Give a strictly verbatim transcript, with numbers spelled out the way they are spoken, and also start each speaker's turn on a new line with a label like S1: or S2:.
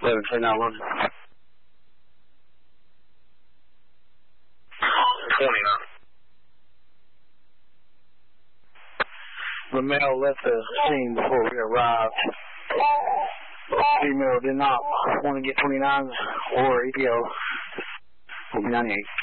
S1: eleven twenty-nine London.
S2: twenty-nine.
S1: The male left the scene before we arrived. The female did not want to get twenty-nines or E P O. Will be ninety-eight.